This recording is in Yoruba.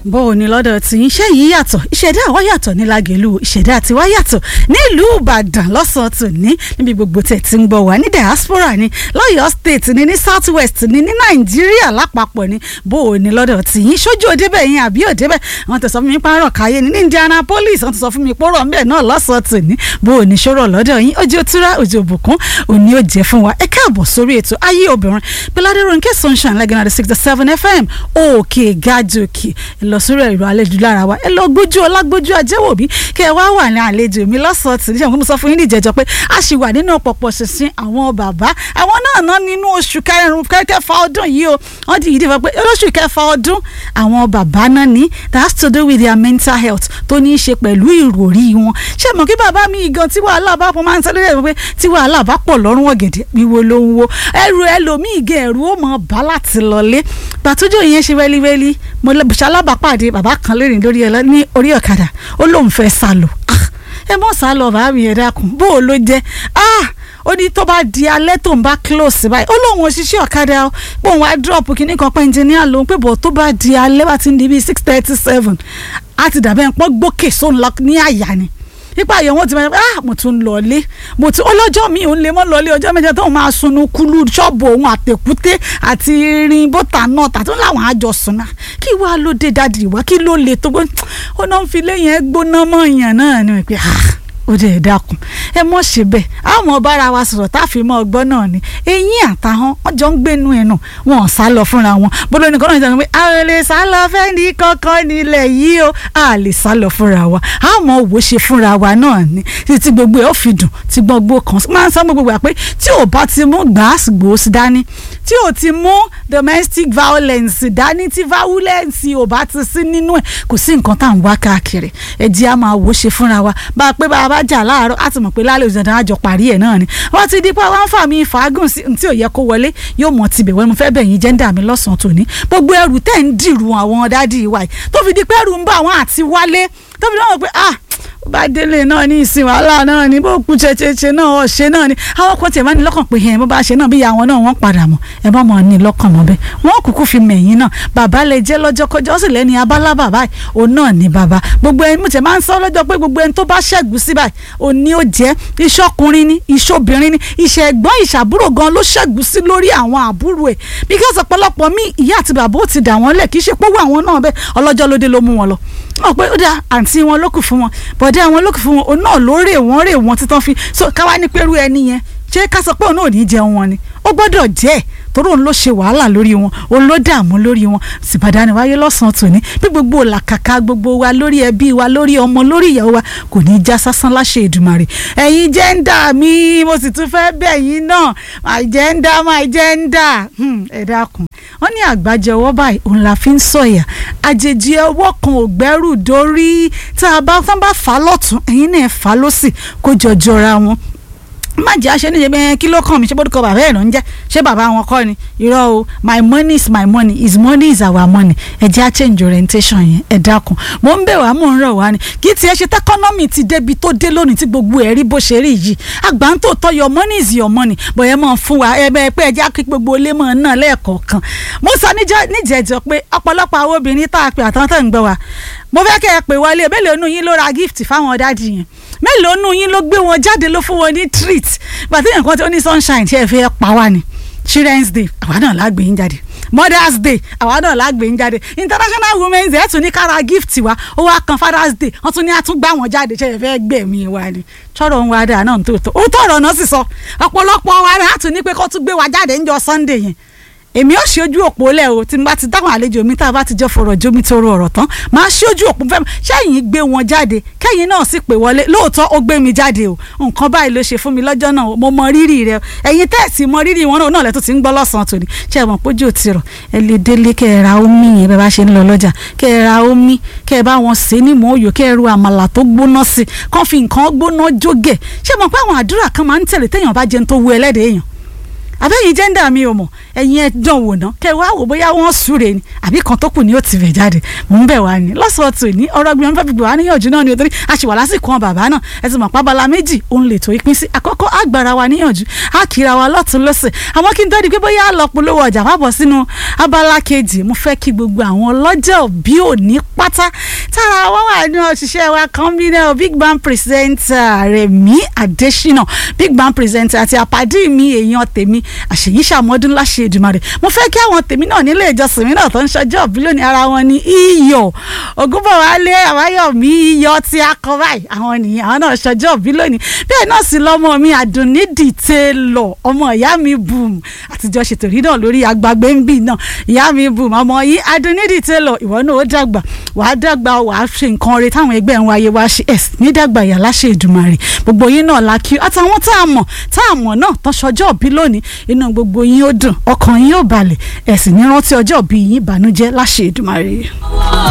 bó o ní lọ́dọ̀ tí iṣẹ́ yìí yàtọ̀ ìṣẹ̀dá àwa yàtọ̀ ní Lágelú ìṣẹ̀dá tiwa yàtọ̀ nílùú Ìbàdàn lọ́sàn-án tòní níbi gbogbo tẹ̀ tí ń gbọ́ wá ní diaspora ni lọ́yọ̀ state ni ní south west ni ní Nàìjíríà lápapọ̀ ni bó o ní lọ́dọ̀ tí yín sójú òdebẹ̀ yín àbí òdebẹ̀ wọ́n ti sọ fún mi pààrọ̀ káyé ní Indianapolis wọ́n ti sọ fún mi pọ́rọ̀ ńbẹ̀ náà lọ́sàn-án tòní bó o ní ṣòro lọ́dọ̀ yín ojú òtúrá ojú òbùkún òní ó jẹ́ fún wa ẹ káàbọ̀ sórí ètò ayé obìnrin Bọ́ládérónkẹ́ Sunshine Lagana 67 FM òkè gàjòkè lọ sórí ẹ̀rọ àlejò lára wa ẹ lọ gbójú ọlágbójú ajẹ́wò bí kẹ ẹ wá wà ní àlejò mi lọ́sọ̀ọ́ tì níṣẹ́ mo sọ fún yín níjẹ̀jọ́ pé a ṣì wà nínú pọ̀pọ̀ ṣinṣin àwọn bàbá àwọn náà nínú oṣù kẹfà ọdún yìí o wọ́n di ìdí fún pé oṣù kẹfà ọdún àwọn bàbá náà ní that has to do with their mental health tó ní í ṣe pẹ̀lú ìròrí wọn ṣé mọ̀ kí bàbá mi gan tí wàhálà bá pọ̀ máa ń tẹ́lẹ̀ rẹ̀ pé tí wàhálà bá pọ̀ lọ́rùn ọ̀gẹ̀dẹ̀ wíwo ló ń wo ẹrù ẹlòmíì gẹ̀ ẹ̀rù ó mọ̀ bá láti lọlé gbàtójú ìyẹn ṣe wẹ́líwẹ́lí mo ṣalábàápàdé bàbá kan lórí ní orí ọ̀kadà ó lóun fẹ́ sálọ ẹ mọ̀ sálọ bàbá mi ẹ̀ dákun bó o ló jẹ́ ó ní tó bá di alẹ́ tó ń bá close báyìí ó lóun òṣìṣẹ́ ọ̀kadà ó pé òun á drop kínní kan pé engineer lòun pé bọ̀ tó bá di alẹ́ bá ti ń di bíi 6:37 á ti dàbẹ́ ń pọ́n gbókè sóun lọ ní àyà ni nípa àyẹ̀ wọn ti máa mo tún lọlé mo tún ọlọ́jọ́ mi ò ń lè mọ́ lọlé ọjọ́ méje tó máa sunu kúlú ṣọ́ọ̀bù òun àtẹ̀kúté àti irin bọ́tà náà tàbí láwọn àjọsùn náà kí wàá ló dé dáàdì wá kí ló lè tó ó náà ń fi lẹ́yìn ẹ gbóná mọ́ èèyàn náà ni pé ó dẹ̀ dákun ẹ mọ̀ ṣe bẹ́ẹ̀ àwọn ọmọ bára wa sọ̀rọ̀ tá a fi mọ́ ọgbọ́n náà ni eyín àtàwọn wọ́n jọ ń gbénu ẹ̀ náà wọn ò sá lọ fúnra wọn bọ́lá nìkan náà ìjọba pé a ò lè sá lọ fẹ́ ní kankan nílẹ̀ yìí o a lè sá lọ fúnra wa àwọn òwò ṣe fúnra wa náà ni títí gbogbo ẹ̀ ó fi dùn tí gbogbo kan máa ń sọ gbogbo ẹ̀ pé tí ò bá ti mú gbàásìgbòsí dání tí ò ti mú domestic violence dání tí violence ò bá ti sí nínú ẹ̀ kò sí nǹkan tá à ń wá káàkiri ẹ̀jẹ̀ á máa wò ṣe fúnra wa bá a pé bá a bá jà láàárọ̀ á ti mọ̀ pé lálẹ́ òjò àjọ parí ẹ̀ náà ni wọ́n ti di pé wọ́n ń fà mí fàágùn sí tí ò yẹ kó wọlé yóò mọ̀ tibẹ̀ wọ́n mo fẹ́ bẹ̀yìn jẹ́ńdà mi lọ́sàn-án tòní gbogbo ẹrù tẹ̀ ń dìrù àwọn dádì ìwà yìí tó fi di pé ẹrù ń bá àwọn àti wálé tó fi dáwọn pé bá délé náà ní ìsìn wàhálà náà ní bó kú ṣeṣeṣe náà ọ̀ṣẹ́ náà ni àwọn kan tiẹ̀ máa ní lọ́kàn pé bó bá ṣe náà bí àwọn náà wọ́n padà mọ̀ ẹ bá mọ̀ ní lọ́kàn mọ́ bẹ́ẹ̀ wọ́n kúkú fi mẹ̀yìn náà bàbá lè jẹ́ lọ́jọ́ kọjá ó sì lẹ́ni abala bàbá ẹ̀ òun náà ní bàbá gbogbo ẹni mo tẹ̀ máa ń sọ lọ́jọ́ pé gbogbo ẹni tó bá ṣẹ́gun sí báyìí òun ni ó jẹ́ iṣọ́kùnrin ni iṣọ́bìnrin ni ìṣẹ̀gbọ́n ìṣàbúrò gan ló ṣẹ́gun sí lórí àwọn àbúrò ẹ̀ because ọ̀pọ̀lọpọ̀ míì ìyá àti bàbá ó ti dà wọ́n lẹ̀ kì í ṣe pọ́wọ́ àwọn náà bẹ́ẹ̀ ọlọ́jọ́ lóde ló mú wọn lọ wọn pé ó dá àǹtí wọn lókù fún wọn bọ̀dẹ́ àwọn lókù fún wọn òun náà ló rè wọ́n títàn fi so káwá ní pẹ̀lú ẹni yẹn ṣé ká sọ pé òun náà ò ní jẹun wọn ni ó gbọ́dọ̀ jẹ́ torí òun ló ṣe wàhálà lórí wọn òun ló dààmú lórí wọn sìbàdàn wáyé lọ́sàn-án tòní bí gbogbo làkàkà gbogbo wa lórí ẹbí wa lórí ọmọ lórí ìyàwó wa kò ní já sásán láṣẹ Èdùmàrè ẹ̀yin jẹ́ńdà mi mo sì tún fẹ́ bẹ̀ yín náà my gender ẹ dákun wọ́n ní àgbájọ ọwọ́ báyìí òun la fi ń sọ̀yà àjèjì ọwọ́ kan ò gbẹ́rù dórí tá a bá fà á lọ́tún ẹ̀yin náà fà á lọ́sì kó jọjọra wọn má jẹ́ àṣẹ níjẹ́ bẹ́ẹ̀ kí ló kàn mí ṣé bódúkọ bàbá ẹ̀ ló ń jẹ́ ṣé bàbá wọn kọ́ ni irọ́ o my money is my money his money is our money ẹ jẹ́ à change orientation yẹn ẹ dákun mo ń bẹ̀ wá mò ń rọ̀ wá ni kí tiẹ̀ ṣe tẹ́kọ́nọ́mì ti débi tó dé lónìí tí gbogbo ẹ̀ rí bó ṣe rí yìí àgbà ń tòótọ́ your money is your money bọ̀yẹ̀ mọ̀ fún wa ẹ bẹ́ẹ̀ pé ẹ jẹ́ kí gbogbo ilé mọ̀ náà lẹ́ẹ̀kọ̀ọ̀kan mo sọ níjẹ̀jọ́ pé ọ̀pọ̀lọpọ̀ àwọn obìnrin tá a pè àtàwọn tó ń gbọ́ wa mo fẹ́ kẹ́ ẹ pè wọlé mélòó nù yín ló ra gift fáwọn dádì yẹn mélòó nù yín ló gbé wọn jáde ló fún wọn ní treat gbàtí nǹkan tí ó ní sunshine tí ẹ fẹ́ pa wá ni children's day àwa náà lágbè yín jáde mother's day àwa náà lágbè yín jáde international women's day ẹ tún ní kára gift wa ó wá kan father's day wọ́n tún ní àtúngbà wọn jáde ṣe ẹ fẹ́ gbẹ̀mí wa ni tọrọ ń wá dáa náà tó tó ó tọrọ náà sì sọ ọ̀pọ̀lọpọ̀ wa rẹ̀ á tún ní pé kó tún gbé wa jáde níjọ́ sunday yẹn èmi ò ṣe ojú òpó lẹ o tí n bá ti dáhùn àlejò mi tá a bá ti jọ fọ̀rọ̀ jómi toro ọ̀rọ̀ tán máa ṣe ojú òpó fẹ́ ṣẹ́yìn gbé wọn jáde kẹ́yìn náà sì pè wọlé lóòótọ́ ó gbé mi jáde o nǹkan báyìí ló ṣe fún mi lọ́jọ́ náà mo mọ rírì rẹ ẹ̀yin tẹ́ẹ̀sì mọ rírì wọn náà lẹ́tọ́ ti ń gbọ́ lọ́sàn-án tòní ṣe é mọ̀ pójú ò ti rọ̀ ẹ lè délé kẹ́ ẹ ra omi yẹn bẹ́ẹ̀ bá ṣe ń lọ lọ́jà kẹ́ ẹ ra omi kẹ́ ẹ bá wọn sè é ní mọ́ òyò kẹ́ ẹ ru àmàlà tó gbóná sí kàn fi nǹkan gbóná jógẹ̀ ṣe é mọ̀ pé àwọn àdúrà kan máa ń tẹ̀lé téèyàn bá jẹun tó wu ẹlẹ́dẹ̀ẹ́ èèyàn abẹ́yìn jẹ́ndà mi ò mọ̀ ẹ̀yin ẹ̀ dán wò ná kẹ́ wá wò bóyá wọ́n súre ni àbí kan tó kù ni ó ti fẹ̀ jáde mò ń bẹ̀ wá ní lọ́sọ̀ọ́ tò ní ọ̀rọ̀ gbìyànjú fẹ́ fi gbà wá níyànjú náà ni òtórí àṣìwà lásìkò wọn bàbá náà ẹ ti mọ̀ pábala méjì òun lè tó ìpín sí àkọ́kọ́ àgbàrá wa níyànjú á kíra wa lọ́tún lọ́sẹ̀ àwọn kí n tó di pé bóyá lọ polówó ọjà fábọ̀ sínú abala kejì mo fẹ́ kí gbogbo àwọn ọlọ́jọ́ bí òní pátá tára wọn wà ní òṣìṣẹ́ wa kan bí náà big band presenter Rẹ̀mí Adésínà big band presenter àti àpàdé mi èèyàn tèmi àṣeyí ṣàmọ́dún láṣẹ Èdùmàrè mo fẹ́ kí àwọn tèmi náà nílé ìjọsìn mi náà tó ń ṣọjọ́ òbí lónìí ara wọn ní Iyọ̀ Ògúnbọ̀wálé Àbáyọ̀mí Iyọ̀ tí a kọ báyìí àwọn nìyẹn àwọn náà ṣọjọ́ òbí lónìí bẹ́ẹ̀ náà sì lọ́mọ mi Àdùnnídì Taylor ọmọ ìyá mi Boom àtijọ́ ṣètò rí náà lórí agbágbé ń bì náà ìyá mi Boom ọmọ yìí Àdùnnídì Taylor ìwọ náà ó dàgbà wàá dàgbà wàá ṣe nǹkan rẹ táwọn ẹgbẹ́ ń wáyé wá ṣe ní dàgbà ìyá láṣẹ Èdùmàrè gbogbo yín náà la kí àtàwọn tá a mọ̀ náà tán ṣọjọ́ òbí lónìí inú gbogbo yín ó dùn ọkàn yín ó balẹ̀ ẹ̀sìn ní rántí ọjọ́ òbí yín ìbànújẹ́ láṣẹ Èdùmàrè.